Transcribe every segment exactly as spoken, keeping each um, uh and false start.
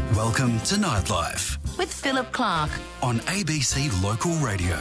Welcome to Nightlife with Philip Clark on A B C Local Radio.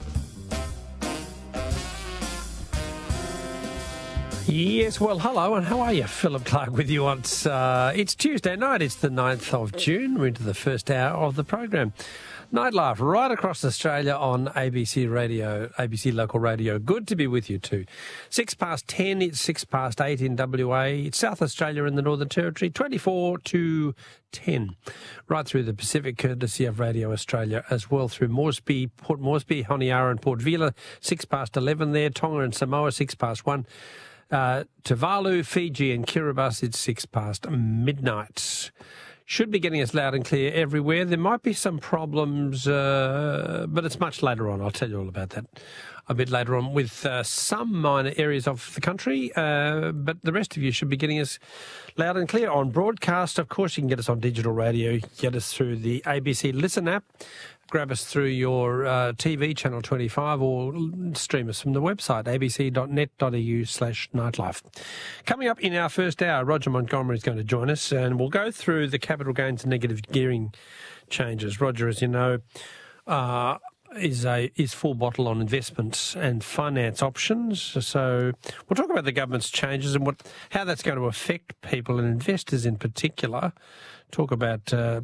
Yes, well, hello, and how are you? Philip Clark with you. It's, uh, it's Tuesday night. It's the ninth of June. We're into the first hour of the program. Nightlife right across Australia on A B C Radio, A B C Local Radio. Good to be with you too. Six past ten, it's six past eight in W A. It's South Australia in the Northern Territory, twenty-four to ten. Right through the Pacific, courtesy of Radio Australia as well, through Moresby, Port Moresby, Honiara and Port Vila, six past eleven there. Tonga and Samoa, six past one. Uh, Tuvalu, Fiji and Kiribati, it's six past midnight. Should be getting us loud and clear everywhere. There might be some problems, uh, but it's much later on. I'll tell you all about that a bit later on with uh, some minor areas of the country, uh, but the rest of you should be getting us loud and clear on broadcast. Of course, you can get us on digital radio, get us through the A B C Listen app, grab us through your uh, T V, Channel twenty-five, or stream us from the website, abc.net.eu slash nightlife. Coming up in our first hour, Roger Montgomery is going to join us, and we'll go through the capital gains and negative gearing changes. Roger, as you know, uh, is a is full bottle on investments and finance options. So we'll talk about the government's changes and what how that's going to affect people and investors in particular. Talk about uh,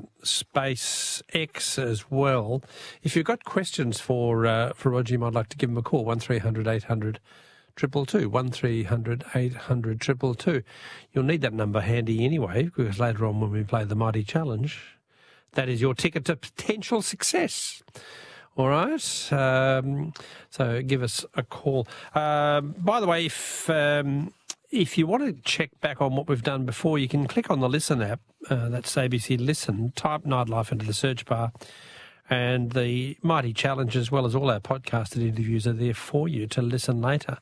SpaceX as well. If you've got questions for uh, for Roger, you might like to give him a call, one three hundred eight hundred two two two, one three hundred eight hundred two two two. You'll need that number handy anyway, because later on when we play the Mighty Challenge, that is your ticket to potential success. All right, um, so give us a call. Um, by the way, if um, if you want to check back on what we've done before, you can click on the Listen app. Uh, that's A B C Listen. Type Nightlife into the search bar, and the Mighty Challenge, as well as all our podcasted interviews, are there for you to listen later.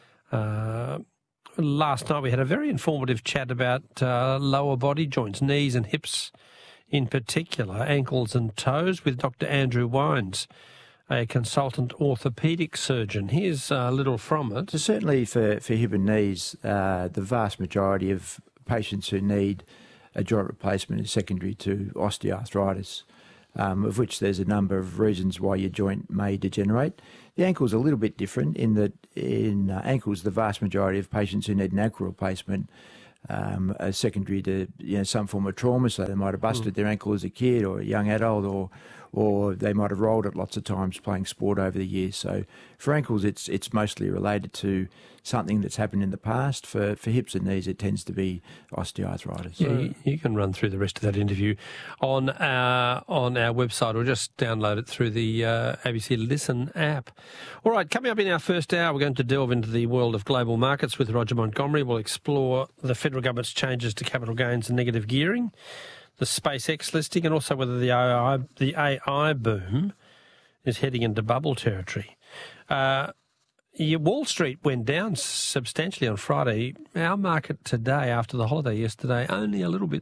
Uh, last night we had a very informative chat about uh, lower body joints, knees and hips in particular, ankles and toes, with Doctor Andrew Wines, a consultant orthopaedic surgeon. Here's a little from it. So certainly for, for hip and knees, uh, the vast majority of patients who need a joint replacement is secondary to osteoarthritis, um, of which there's a number of reasons why your joint may degenerate. The ankle's a little bit different in that in uh, ankles, the vast majority of patients who need an ankle replacement Um, are secondary to you know some form of trauma, so they might have busted mm. their ankle as a kid or a young adult, or or they might have rolled it lots of times playing sport over the years. So for ankles, it's it's mostly related to something that's happened in the past. For for hips and knees, it tends to be osteoarthritis. Yeah, you, you can run through the rest of that interview on our on our website, or just download it through the uh, A B C Listen app. All right, coming up in our first hour, we're going to delve into the world of global markets with Roger Montgomery. We'll explore the federal government's changes to capital gains and negative gearing, the SpaceX listing, and also whether the A I, the A I boom is heading into bubble territory. Uh, yeah, Wall Street went down substantially on Friday. Our market today, after the holiday yesterday, only a little bit.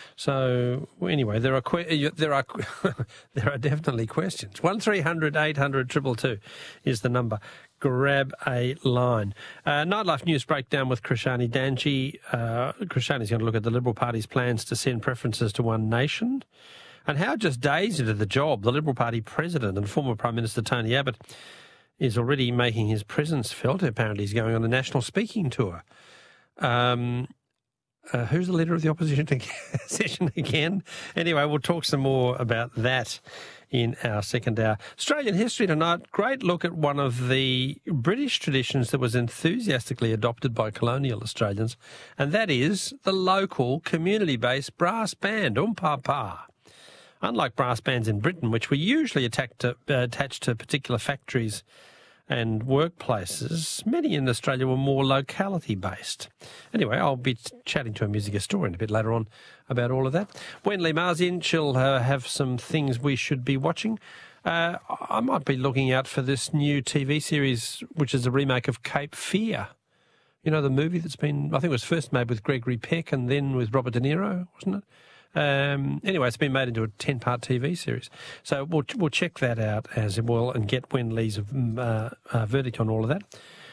So anyway, there are que- there are there are definitely questions. One three hundred eight hundred two two two is the number. Grab a line. Uh, Nightlife News Breakdown with Krishani Danji. Uh, Krishani's going to look at the Liberal Party's plans to send preferences to One Nation, and how just days into the job, the Liberal Party president and former Prime Minister Tony Abbott is already making his presence felt. Apparently he's going on a national speaking tour. Um, uh, who's the leader of the opposition session again? Anyway, we'll talk some more about that in our second hour. Australian history tonight, great look at one of the British traditions that was enthusiastically adopted by colonial Australians, and that is the local community-based brass band, Um Pa Pa. Unlike brass bands in Britain, which were usually attacked to, uh, attached to particular factories and workplaces, many in Australia were more locality-based. Anyway, I'll be chatting to a music historian a bit later on about all of that. When Lee Ma's in, she'll uh, have some things we should be watching. Uh, I might be looking out for this new T V series, which is a remake of Cape Fear. You know, the movie that's been, I think it was first made with Gregory Peck and then with Robert De Niro, wasn't it? Um, anyway, it's been made into a ten-part T V series. So we'll we'll check that out as well and get Wen Lee's uh, uh, verdict on all of that.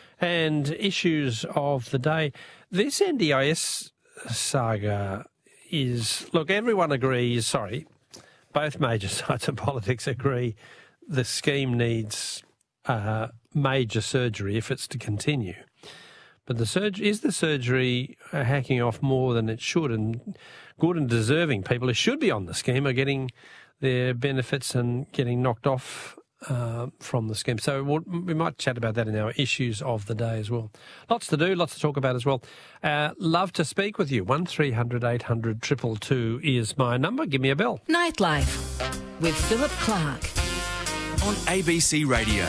And issues of the day. This N D I S saga is, look, everyone agrees, sorry, both major sides of politics agree the scheme needs uh, major surgery if it's to continue. But the surg- is the surgery hacking off more than it should? And good and deserving people who should be on the scheme are getting their benefits and getting knocked off uh, from the scheme. So we'll, we might chat about that in our issues of the day as well. Lots to do, lots to talk about as well. Uh, love to speak with you. one three hundred eight hundred two two two is my number. Give me a bell. Nightlife with Philip Clark. On A B C Radio.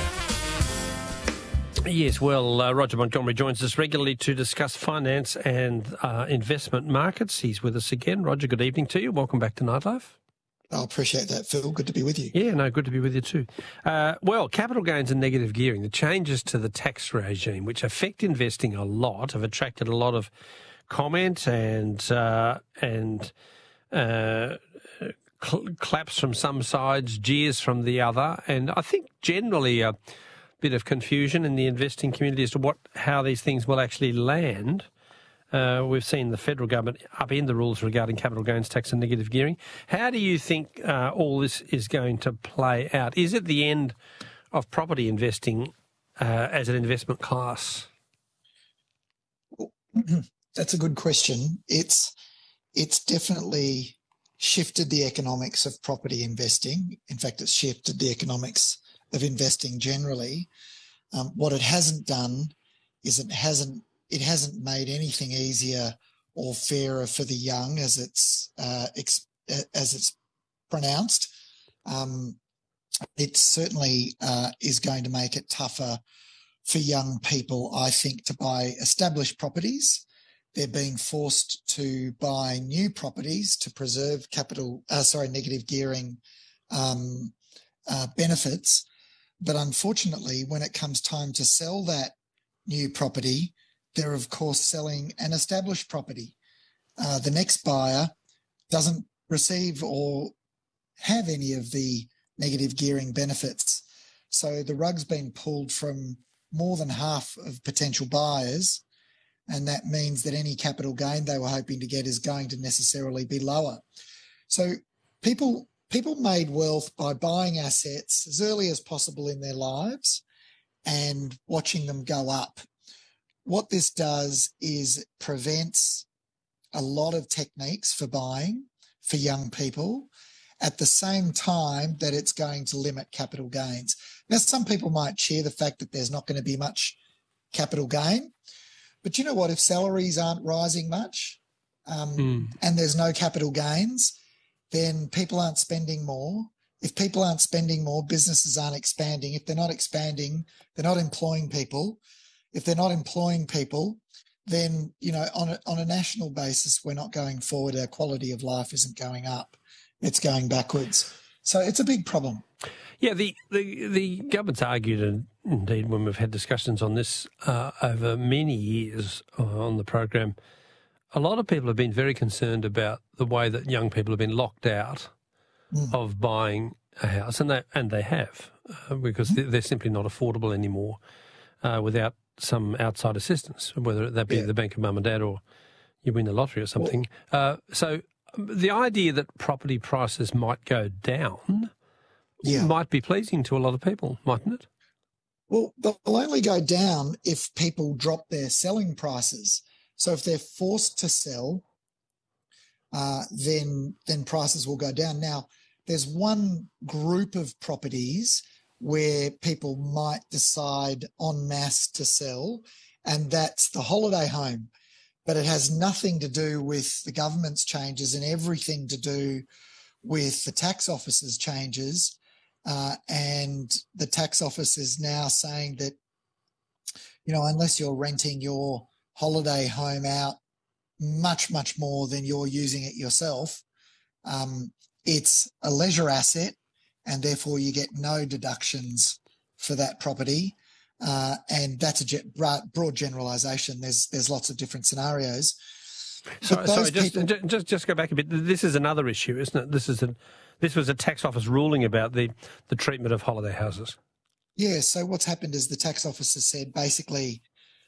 Yes, well, uh, Roger Montgomery joins us regularly to discuss finance and uh, investment markets. He's with us again. Roger, good evening to you. Welcome back to Nightlife. I appreciate that, Phil. Good to be with you. Yeah, no, good to be with you too. Uh, well, capital gains and negative gearing, the changes to the tax regime, which affect investing a lot, have attracted a lot of comment and uh, and uh, cl- claps from some sides, jeers from the other, and I think generally a bit of confusion in the investing community as to what how these things will actually land. Uh, we've seen the federal government upend the rules regarding capital gains tax and negative gearing. How do you think uh, all this is going to play out? Is it the end of property investing uh, as an investment class? That's a good question. It's it's definitely shifted the economics of property investing. In fact, it's shifted the economics of investing generally. Um, what it hasn't done is it hasn't it hasn't made anything easier or fairer for the young, as it's uh, ex- as it's pronounced. Um, it certainly uh, is going to make it tougher for young people, I think, to buy established properties. They're being forced to buy new properties to preserve capital, uh, sorry, negative gearing um, uh, benefits. But unfortunately, when it comes time to sell that new property, they're, of course, selling an established property. Uh, the next buyer doesn't receive or have any of the negative gearing benefits. So the rug's been pulled from more than half of potential buyers, and that means that any capital gain they were hoping to get is going to necessarily be lower. So people people made wealth by buying assets as early as possible in their lives and watching them go up. What this does is it prevents a lot of techniques for buying for young people at the same time that it's going to limit capital gains. Now, some people might cheer the fact that there's not going to be much capital gain, but you know what? If salaries aren't rising much um, mm. and there's no capital gains, then people aren't spending more. If people aren't spending more, businesses aren't expanding. If they're not expanding, they're not employing people. If they're not employing people, then, you know, on a, on a national basis, we're not going forward. Our quality of life isn't going up. It's going backwards. So it's a big problem. Yeah, the, the, the government's argued, and indeed when we've had discussions on this uh, over many years uh, on the program, a lot of people have been very concerned about the way that young people have been locked out mm. of buying a house, and they, and they have, uh, because mm. they're simply not affordable anymore uh, without some outside assistance, whether that be yeah. the bank of mum and dad or you win the lottery or something. Well, uh, so the idea that property prices might go down yeah. might be pleasing to a lot of people, mightn't it? Well, they'll only go down if people drop their selling prices. So if they're forced to sell, uh, then then prices will go down. Now, there's one group of properties where people might decide en masse to sell, and that's the holiday home. But it has nothing to do with the government's changes and everything to do with the tax office's changes. Uh, and the tax office is now saying that, you know, unless you're renting your holiday home out much, much more than you're using it yourself, um, it's a leisure asset, and therefore you get no deductions for that property. Uh, and that's a ge- broad generalisation. There's there's lots of different scenarios. Sorry, sorry just, people... just just go back a bit. This is another issue, isn't it? This is a this was a tax office ruling about the, the treatment of holiday houses. Yeah. So what's happened is the tax office has said basically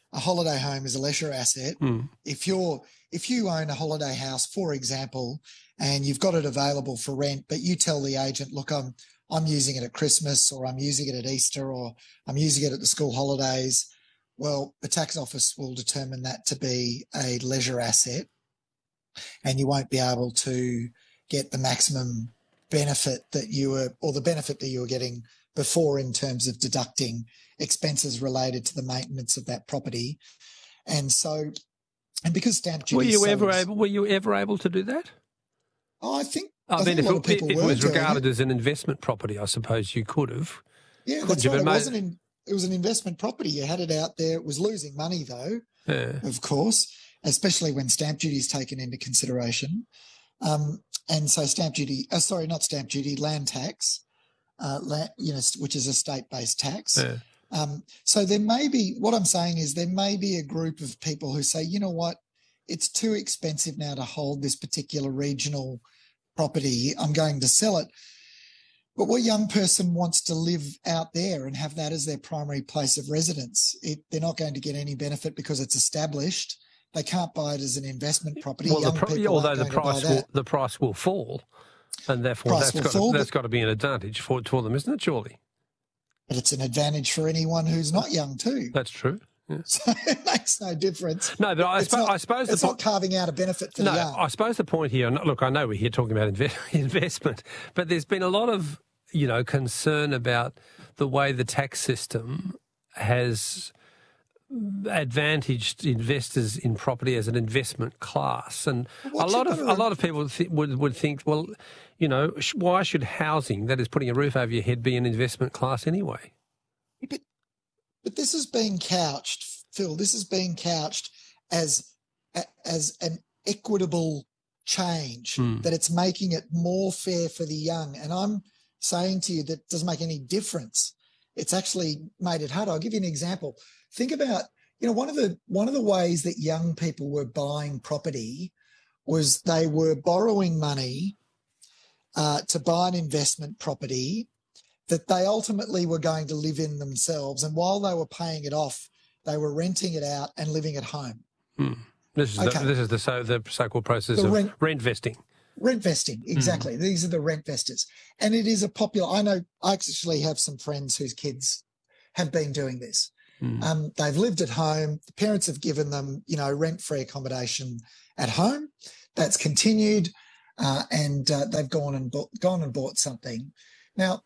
a holiday home is a leisure asset. Mm. If you're if you own a holiday house, for example, and you've got it available for rent, but you tell the agent, look, I'm I'm using it at Christmas, or I'm using it at Easter, or I'm using it at the school holidays, well, the tax office will determine that to be a leisure asset, and you won't be able to get the maximum benefit that you were, or the benefit that you were getting before in terms of deducting expenses related to the maintenance of that property. And so, and because stamp duty, were you sells, ever able? Were you ever able to do that? Oh, I think. I, I mean, think if, a lot of it, people if it were was doing regarded it. as an investment property, I suppose you could have. Yeah, Couldn't that's you? right. But It mo- wasn't in. It was an investment property. You had it out there. It was losing money though, Yeah. of course, especially when stamp duty is taken into consideration. Um, and so stamp duty, uh, sorry, not stamp duty, land tax, uh, land, you know, which is a state-based tax. Yeah. Um, so there may be, what I'm saying is there may be a group of people who say, you know what, it's too expensive now to hold this particular regional property. I'm going to sell it. But what young person wants to live out there and have that as their primary place of residence? It, they're not going to get any benefit because it's established. They can't buy it as an investment property. Well, the Young pro- people although aren't the going to buy price will that. the price will fall, and therefore Price that's will got fall, to, that's but- got to be an advantage for for them, isn't it? Surely But it's an advantage for anyone who's not young too. that's true. Yeah. So it makes no difference. No, but I, It's spo- not- I suppose it's the not carving out a benefit for No, the young. I suppose the point here, and look, I know we're here talking about inve- investment, but there's been a lot of, you know, concern about the way the tax system has advantaged investors in property as an investment class, and a What lot you of gotta a lot of people th- would would think, well, you know, sh- why should housing, that is putting a roof over your head, be an investment class anyway? But, but this is being couched, Phil, this is being couched as as an equitable change, Hmm. that it's making it more fair for the young. And I'm saying to you that it doesn't make any difference. It's actually made it harder. I'll give you an example. Think about, you know, one of the one of the ways that young people were buying property was they were borrowing money uh, to buy an investment property that they ultimately were going to live in themselves. And while they were paying it off, they were renting it out and living at home. Hmm. This is Okay. the, this is the so the so-called process The of rent- rent vesting. Rent vesting, exactly. These are the rent vestors. And it is a popular, I know, I actually have some friends whose kids have been doing this. Mm. Um, they've lived at home. The parents have given them, you know, rent-free accommodation at home. That's continued, uh, and uh, they've gone and bought, gone and bought something. Now,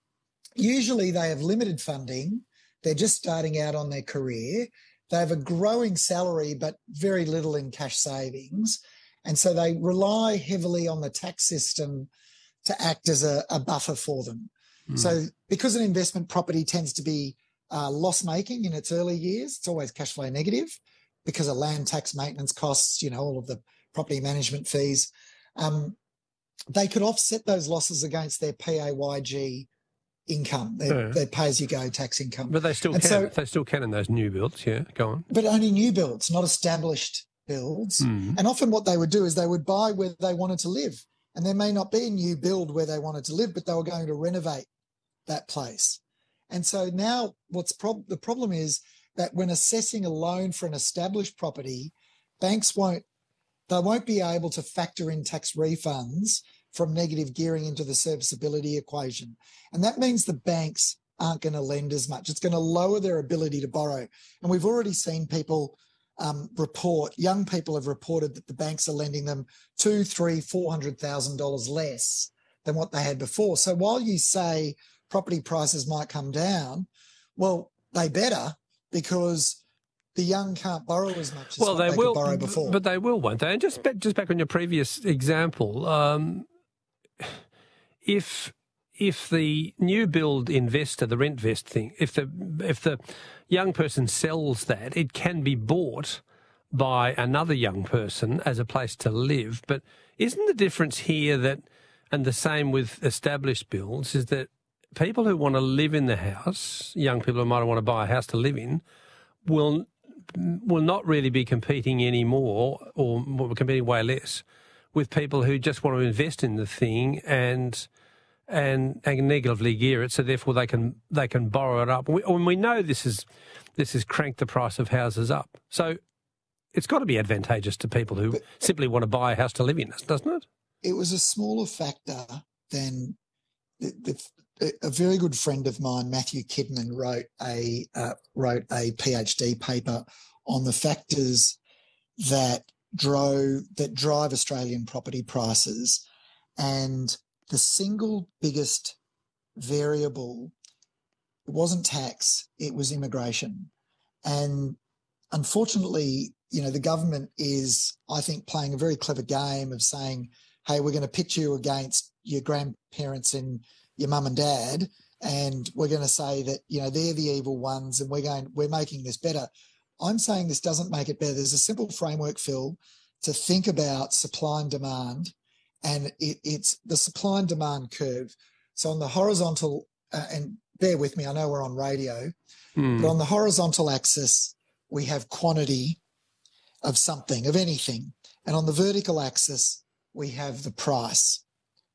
usually they have limited funding. They're just starting out on their career. They have a growing salary, but very little in cash savings. And so they rely heavily on the tax system to act as a, a buffer for them. Mm. So because an investment property tends to be uh, loss-making in its early years, it's always cash flow negative because of land tax, maintenance costs, you know, all of the property management fees. Um, they could offset those losses against their P A Y G income, their, Yeah. their pay-as-you-go tax income. But they still And can. so- they still can in those new builds. Yeah, go on. But only new builds, not established builds. Mm. And often what they would do is they would buy where they wanted to live. And there may not be a new build where they wanted to live, but they were going to renovate that place. And so now what's prob- the problem is that when assessing a loan for an established property, banks won't, they won't be able to factor in tax refunds from negative gearing into the serviceability equation. And that means the banks aren't going to lend as much. It's going to lower their ability to borrow. And we've already seen people um, report, young people have reported that the banks are lending them two, three, four hundred thousand dollars less than what they had before. So while you say property prices might come down, well, they better, because the young can't borrow as much as Well, what they, they will, could borrow before. but they will, won't they? And just back, just back on your previous example, um, if if the new build investor, the rent vest thing, if the if the young person sells that, it can be bought by another young person as a place to live. But isn't the difference here that, and the same with established builds, is that people who want to live in the house, young people who might want to buy a house to live in, will will not really be competing anymore, or will competing way less, with people who just want to invest in the thing and and, and negatively gear it, so therefore they can they can borrow it up. We, and we know this is this has cranked the price of houses up. So it's got to be advantageous to people who but, simply want to buy a house to live in, doesn't it? It was a smaller factor than the, the, a very good friend of mine, Matthew Kidman, wrote a uh, wrote a PhD paper on the factors that drove that drive Australian property prices, and the single biggest variable, it wasn't tax, it was immigration. And unfortunately, you know, the government is, I think, playing a very clever game of saying, hey, we're going to pitch you against your grandparents and your mum and dad, and we're going to say that, you know, they're the evil ones and we're going, we're making this better. I'm saying this doesn't make it better. There's a simple framework, Phil, to think about supply and demand, and it, it's the supply and demand curve. So on the horizontal, uh, and bear with me, I know we're on radio, mm. but on the horizontal axis, we have quantity of something, of anything. And on the vertical axis, we have the price.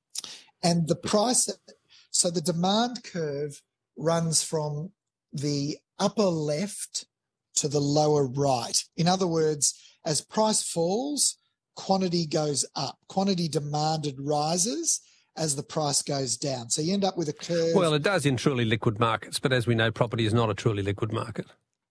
And the price, so the demand curve runs from the upper left to the lower right. In other words, as price falls, quantity goes up. Quantity demanded rises as the price goes down. So you end up with a curve. Well, it does in truly liquid markets, but as we know, property is not a truly liquid market.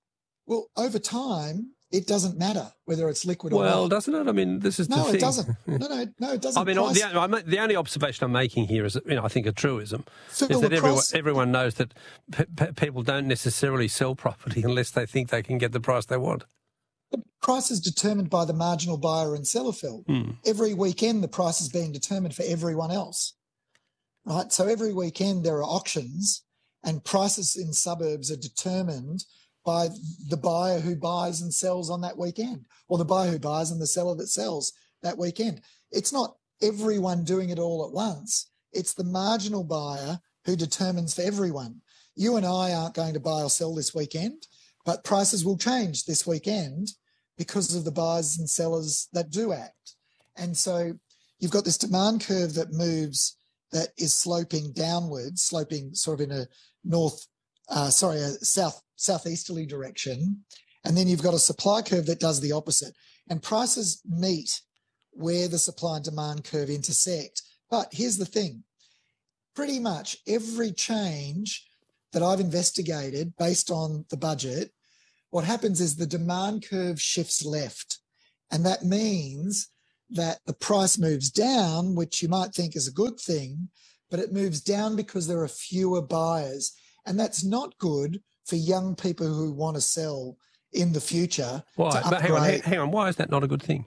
Well, over time, it doesn't matter whether it's liquid or not. Well, doesn't it? I mean, this is the no, thing. No, it doesn't. No, no, no, it doesn't. I mean, price... the, the only observation I'm making here is, you know, I think a truism, Phil, is that everyone, price... everyone knows that p- p- people don't necessarily sell property unless they think they can get the price they want. The price is determined by the marginal buyer and seller, Phil. Hmm. Every weekend, the price is being determined for everyone else, right? So every weekend there are auctions, and prices in suburbs are determined by the buyer who buys and sells on that weekend, or the buyer who buys and the seller that sells that weekend. It's not everyone doing it all at once. It's the marginal buyer who determines for everyone. You and I aren't going to buy or sell this weekend, but prices will change this weekend because of the buyers and sellers that do act. And so you've got this demand curve that moves, that is sloping downwards, sloping sort of in a north, uh, sorry, a south, southeasterly direction. And then you've got a supply curve that does the opposite. And prices meet where the supply and demand curve intersect. But here's the thing. Pretty much every change that I've investigated based on the budget, what happens is the demand curve shifts left. And that means that the price moves down, which you might think is a good thing, but it moves down because there are fewer buyers. And that's not good for young people who want to sell in the future. Why? But hang on, hang on. Why is that not a good thing?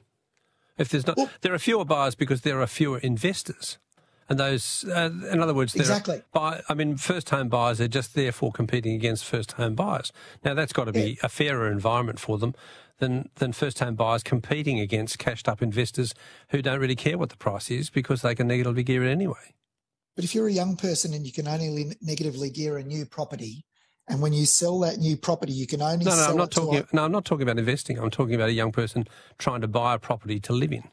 If there's not, well, there are fewer buyers because there are fewer investors. And those, uh, in other words, exactly. Buy, I mean, first-home buyers are just therefore competing against first-home buyers. Now, that's got to be yeah. a fairer environment for them than, than first-home buyers competing against cashed-up investors who don't really care what the price is because they can negatively gear it anyway. But if you're a young person and you can only negatively gear a new property, and when you sell that new property, you can only no, no, sell I'm not it talking. to No, I'm not talking about investing. I'm talking about a young person trying to buy a property to live in.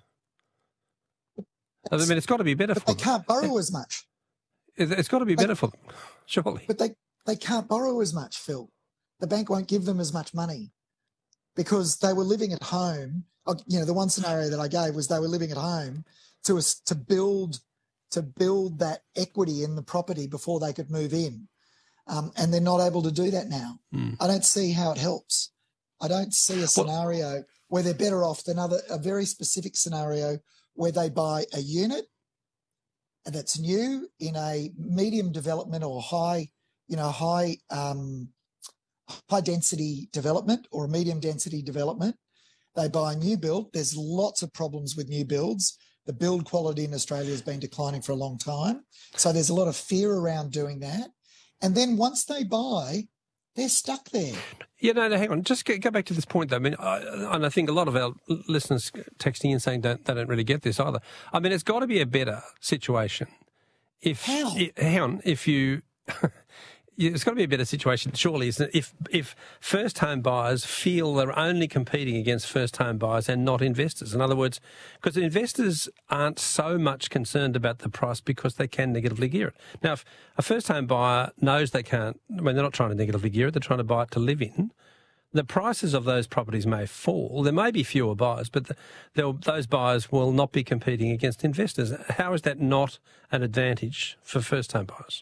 I mean, it's got to be better but for they them. can't borrow as much. It's got to be they, better for them, surely. But they, they can't borrow as much, Phil. The bank won't give them as much money because they were living at home. You know, the one scenario that I gave was they were living at home to to build to build that equity in the property before they could move in, um, and they're not able to do that now. Mm. I don't see how it helps. I don't see a scenario well, where they're better off than other a very specific scenario where they buy a unit that's new in a medium development or high, you know, high um, high density development or a medium density development. They buy a new build. There's lots of problems with new builds. The build quality in Australia has been declining for a long time. So there's a lot of fear around doing that. And then once they buy, they're stuck there. Yeah, no, no, hang on. Just go, go back to this point, though. I mean, I, and I think a lot of our listeners texting in saying don't, they don't really get this either. I mean, it's got to be a better situation if, How? If, hang on, if you, it's got to be a better situation, surely, isn't it? If, if first-home buyers feel they're only competing against first-home buyers and not investors. In other words, because investors aren't so much concerned about the price because they can negatively gear it. Now, if a first-home buyer knows they can't, I mean, they're not trying to negatively gear it, they're trying to buy it to live in, the prices of those properties may fall. There may be fewer buyers, but the, those buyers will not be competing against investors. How is that not an advantage for first-home buyers?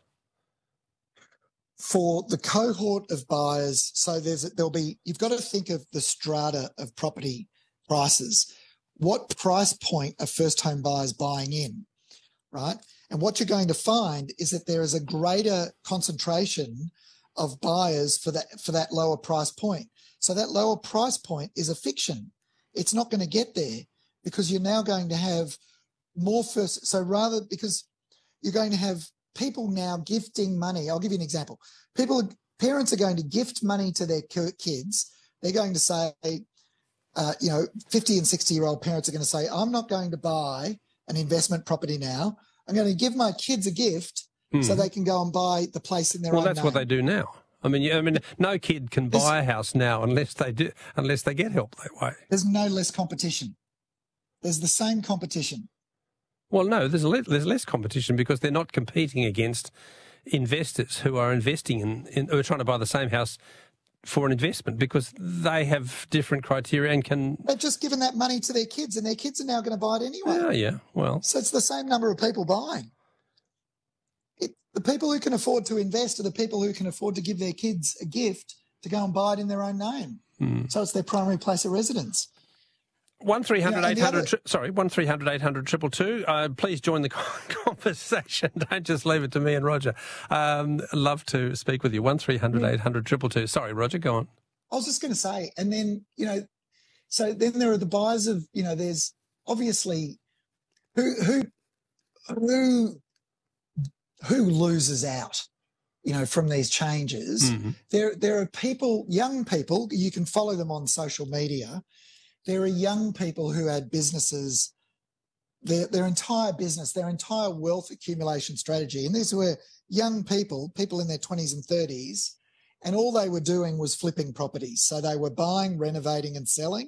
For the cohort of buyers, so there's there'll be, you've got to think of the strata of property prices. What price point are first-home buyers buying in, right? And what you're going to find is that there is a greater concentration of buyers for that for that lower price point. So that lower price point is a fiction. It's not going to get there because you're now going to have more first. So rather, because you're going to have people now gifting money. I'll give you an example. People, parents are going to gift money to their kids. They're going to say, uh, you know, fifty and sixty year old parents are going to say, I'm not going to buy an investment property now. I'm going to give my kids a gift mm. so they can go and buy the place in their well, own Well, that's name. what they do now. I mean, I mean, no kid can buy there's, a house now unless they do, unless they get help that way. There's no less competition. There's the same competition. Well, no, there's a le- there's less competition because they're not competing against investors who are investing in, in who are trying to buy the same house for an investment because they have different criteria and can. They've just given that money to their kids, and their kids are now going to buy it anyway. Oh, yeah, well, so it's the same number of people buying. It, the people who can afford to invest are the people who can afford to give their kids a gift to go and buy it in their own name. Mm. So it's their primary place of residence. One three hundred eight hundred. Other... Sorry, one three hundred eight hundred triple two. Uh, please join the conversation. Don't just leave it to me and Roger. Um, love to speak with you. One three hundred eight hundred triple two. Sorry, Roger, go on. I was just going to say, and then you know, so then there are the buyers of you know. There's obviously who who who who loses out, you know, from these changes. Mm-hmm. There there are people, young people. You can follow them on social media. There are young people who had businesses, their, their entire business, their entire wealth accumulation strategy. And these were young people, people in their twenties and thirties, and all they were doing was flipping properties. So they were buying, renovating and selling,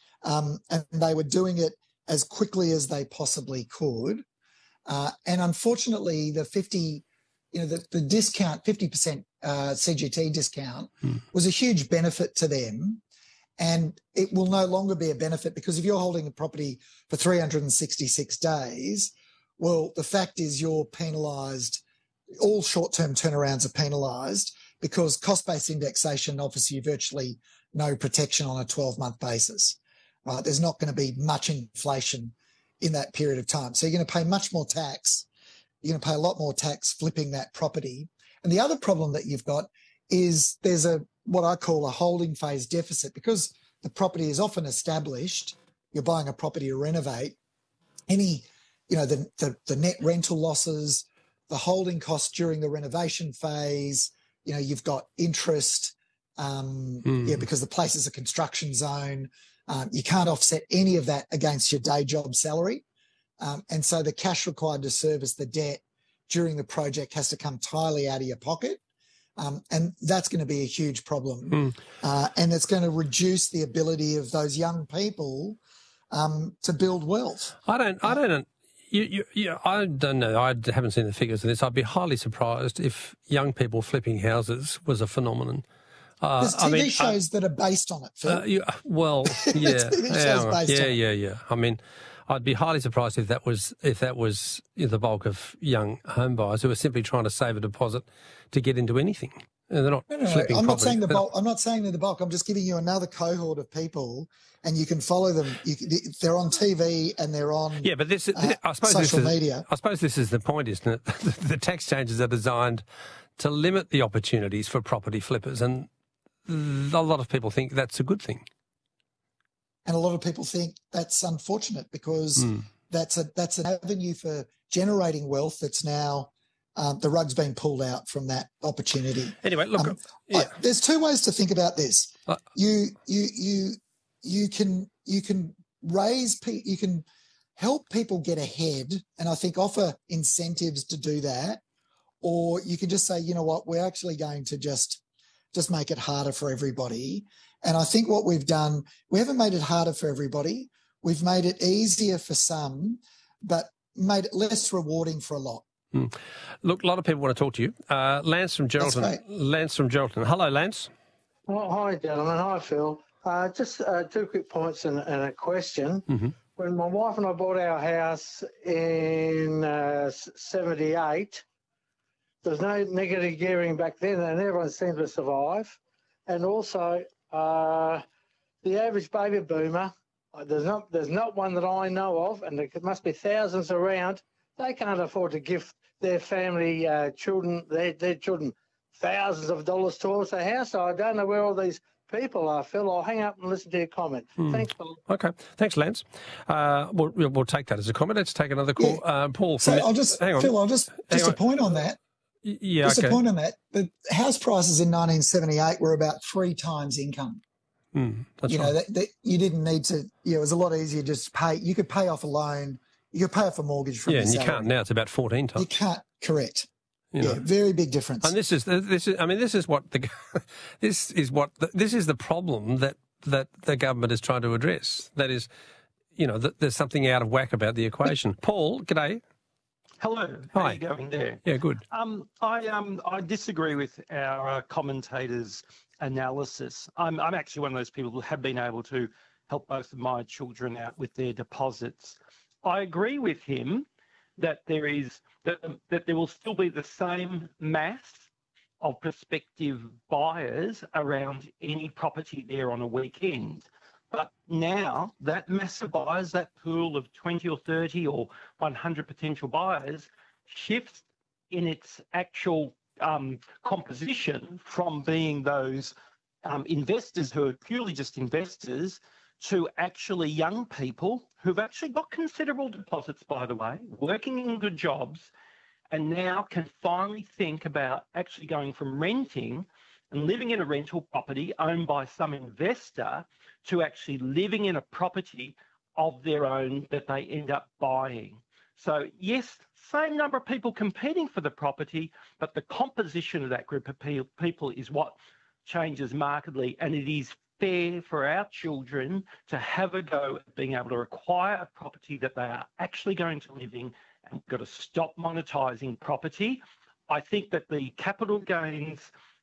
um, and they were doing it as quickly as they possibly could. Uh, and unfortunately, the fifty, you know, the, the discount, fifty percent uh, C G T discount hmm. was a huge benefit to them. And it will no longer be a benefit because if you're holding a property for three hundred sixty-six days, well, the fact is you're penalised. All short-term turnarounds are penalised because cost-based indexation offers you virtually no protection on a twelve-month basis. Right? There's not going to be much inflation in that period of time. So you're going to pay much more tax. You're going to pay a lot more tax flipping that property. And the other problem that you've got is there's a what I call a holding phase deficit because the property is often established. You're buying a property to renovate. Any, you know, the, the, the net rental losses, the holding costs during the renovation phase, you know, you've got interest, um, mm. yeah, because the place is a construction zone. Um, you can't offset any of that against your day job salary. Um, and so the cash required to service the debt during the project has to come entirely out of your pocket. Um, and that's going to be a huge problem. Mm. Uh, and it's going to reduce the ability of those young people um, to build wealth. I don't, I don't, you, you, you, I don't know. I haven't seen the figures of this. I'd be highly surprised if young people flipping houses was a phenomenon. Uh, There's T V I mean, shows uh, that are based on it, Phil. Uh, you, well, yeah. T V shows yeah, based yeah, on it. yeah, yeah. I mean, I'd be highly surprised if that was if that was the bulk of young home buyers who are simply trying to save a deposit to get into anything. And they're not no, no, no. flipping I'm not property. saying the bulk. I'm not saying they're the bulk. I'm just giving you another cohort of people, and you can follow them. You, they're on T V and they're on yeah, but this, uh, I suppose social this is, media. I suppose this is the point, isn't it? The tax changes are designed to limit the opportunities for property flippers, and a lot of people think that's a good thing. And a lot of people think that's unfortunate because mm. that's a that's an avenue for generating wealth that's now um, the rug's been pulled out from that opportunity. Anyway, look, um, yeah. I, there's two ways to think about this. Uh, you you you you can you can raise pe- you can help people get ahead, and I think offer incentives to do that, or you can just say, you know what, we're actually going to just just make it harder for everybody. And I think what we've done, we haven't made it harder for everybody. We've made it easier for some, but made it less rewarding for a lot. Mm. Look, a lot of people want to talk to you. Uh, Lance from Geraldton. Lance from Geraldton. Hello, Lance. Oh, hi, gentlemen. Hi, Phil. Uh, just uh, two quick points and, and a question. Mm-hmm. When my wife and I bought our house in uh, seventy-eight, there was no negative gearing back then, and everyone seemed to survive. And also, uh, the average baby boomer, there's not there's not one that I know of, and there must be thousands around. They can't afford to give their family uh, children, their, their children, thousands of dollars towards a house. So I don't know where all these people are, Phil. I'll hang up and listen to your comment. Mm. Thanks, Phil. Okay. Thanks, Lance. Uh, we'll, we'll take that as a comment. Let's take another call. Yeah. Uh, Paul. So From I'll just, hang on. Phil, I'll just, just Hang a point on that. Y- Yeah, Just okay. a point on that. The house prices in nineteen seventy-eight were about three times income. Mm, that's you know, right. that, that you didn't need to, you know, it was a lot easier just to pay. You could pay off a loan. You could pay off a mortgage from Yeah, your and you salary. can't now. It's about fourteen times. You can't, correct. You yeah, know. very big difference. And this is this is. I mean, this is what the this is what the, this is the problem that that the government is trying to address. That is, you know, that there's something out of whack about the equation. Paul, g'day. Hello. How Hi. are you going there? Yeah, good. Um, I um I disagree with our uh, commentators' analysis. I'm I'm actually one of those people who have been able to help both of my children out with their deposits. I agree with him that there is that that there will still be the same mass of prospective buyers around any property there on a weekend. But now that mass of buyers, that pool of twenty or thirty or one hundred potential buyers, shifts in its actual um, composition from being those um, investors who are purely just investors to actually young people who've actually got considerable deposits, by the way, working in good jobs, and now can finally think about actually going from renting and living in a rental property owned by some investor to actually living in a property of their own that they end up buying. So yes, same number of people competing for the property, but the composition of that group of pe- people is what changes markedly, and it is fair for our children to have a go at being able to acquire a property that they are actually going to live in, and we've got to stop monetising property. I think that the capital gains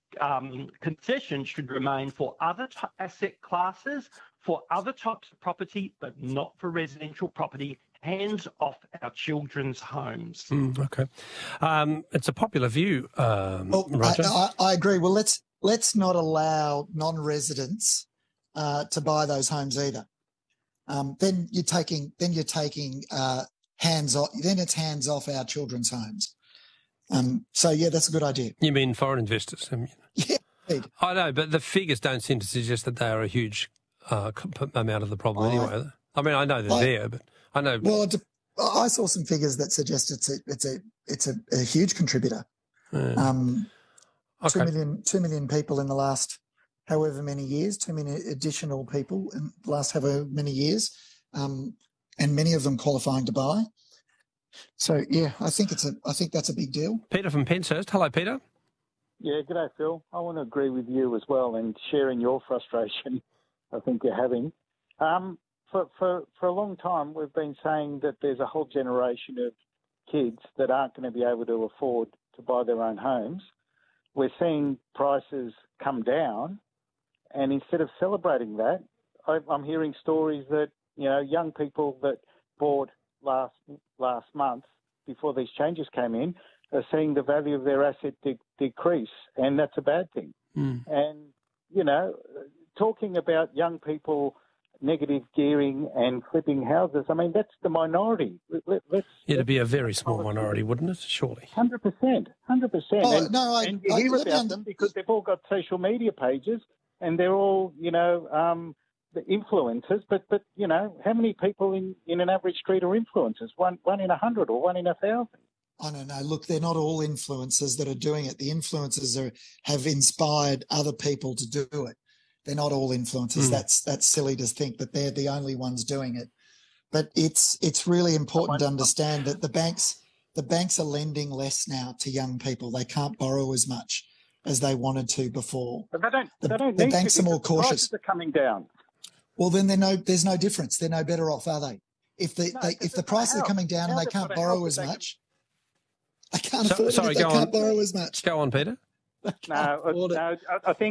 um, concession should remain for other t- asset classes, for other types of property, but not for residential property. Hands off our children's homes. Mm, okay. Um, it's a popular view, um, well, Roger. I, I, I agree. Well, let's let's not allow non-residents uh, to buy those homes either. Um, then you're taking then you're taking uh, hands off. Then it's hands off our children's homes. Um, so yeah, that's a good idea. You mean foreign investors? I mean, Yeah, indeed. I know, but the figures don't seem to suggest that they are a huge uh, comp- amount of the problem I- anyway. I mean, I know they're I- there, but I know. Well, it, I saw some figures that suggest it's a it's a it's a, a huge contributor. uh, Um, okay. two million two million people in the last however many years, two million additional people in the last however many years, um, and many of them qualifying to buy. So yeah, I think it's a I think that's a big deal. Peter from Penshurst. Hello, Peter. Yeah, g'day, Phil. I want to agree with you as well and sharing your frustration I think you're having. Um, for, for, for a long time, we've been saying that there's a whole generation of kids that aren't going to be able to afford to buy their own homes. We're seeing prices come down, and instead of celebrating that, I, I'm hearing stories that, you know, young people that bought last last month before these changes came in are seeing the value of their asset de- decrease, and that's a bad thing. Mm. And, you know, talking about young people negative gearing and flipping houses, I mean, that's the minority. Let, let's, It'd be a very small minority, wouldn't it? Surely. one hundred percent, one hundred percent. Oh, and, no, I- and you I- hear let me about un- them because they've all got social media pages and they're all, you know, um, the influencers. But, but you know, how many people in, in an average street are influencers? One, one in a hundred or one in a thousand? I don't know. Look, they're not all influencers that are doing it. The influencers are, have inspired other people to do it. They're not all influencers. Mm. That's that's silly to think that they're the only ones doing it. But it's it's really important to understand that the banks the banks are lending less now to young people. They can't borrow as much as they wanted to before. But they don't. The, they don't the need banks to are more because the cautious. prices are coming down. Well, then they're no, there's no difference. They're no better off, are they? If the No, they, because if the they've got a prices are house. coming down and Now they they've can't got a borrow house as that they can- much, I can't So- afford sorry, it. If they go can't on. borrow as much. Go on, Peter. They can't No, afford it. no. I, I think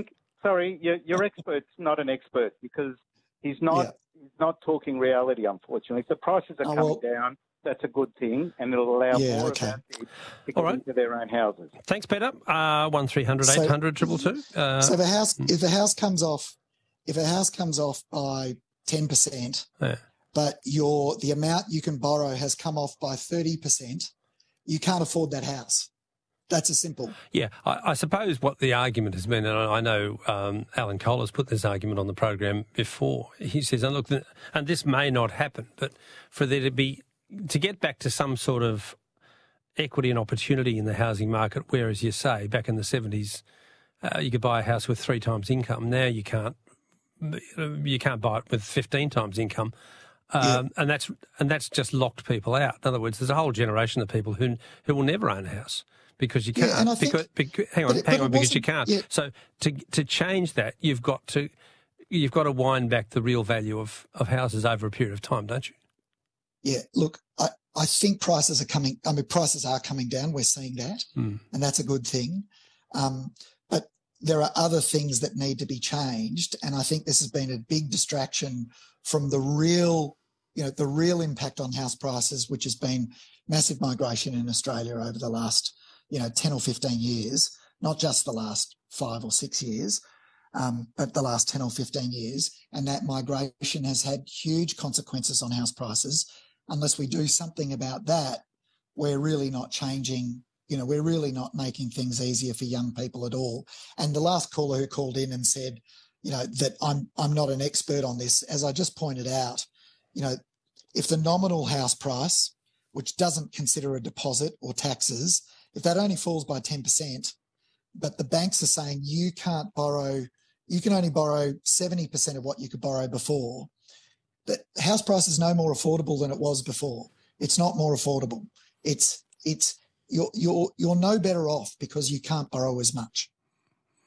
sorry, your, your expert's not an expert because he's not Yeah. he's not talking reality, unfortunately. If the prices are Oh, coming well- down, that's a good thing, and it'll allow Yeah, more okay. of our kids to get All right. into their own houses. Thanks, Peter. Uh, one three hundred So- eight hundred two two two. Uh, So if a house if a house comes off if a house comes off by ten percent, yeah. but your the amount you can borrow has come off by thirty percent, you can't afford that house. That's as simple. Yeah, I, I suppose what the argument has been, and I I know um, Alan Cole has put this argument on the program before. He says, and look, and this may not happen, but for there to be, to get back to some sort of equity and opportunity in the housing market, where, as you say, back in the seventies, uh, you could buy a house with three times income. Now you can't, you can't buy it with fifteen times income. Um, Yeah. and that's and that's just locked people out. In other words, there's a whole generation of people who who will never own a house. Because you Yeah, can't. and I think- because, because, hang on, but it- hang but on, it because you wasn't- can't. yeah. So to to change that, you've got to you've got to wind back the real value of, of houses over a period of time, don't you? Yeah, look, I, I think prices are coming. I mean, prices are coming down. We're seeing that, Mm. and that's a good thing. Um, but there are other things that need to be changed, and I think this has been a big distraction from the real, you know, the real impact on house prices, which has been massive migration in Australia over the last, you know, ten or fifteen years, not just the last five or six years, um, but the last ten or fifteen years. And that migration has had huge consequences on house prices. Unless we do something about that, we're really not changing, you know, we're really not making things easier for young people at all. And the last caller who called in and said, you know, that I'm I'm not an expert on this, as I just pointed out, you know, if the nominal house price, which doesn't consider a deposit or taxes, if that only falls by ten percent, but the banks are saying you can't borrow, you can only borrow seventy percent of what you could borrow before, that house price is no more affordable than it was before. It's not more affordable. It's, it's, you're, you're, you're no better off because you can't borrow as much.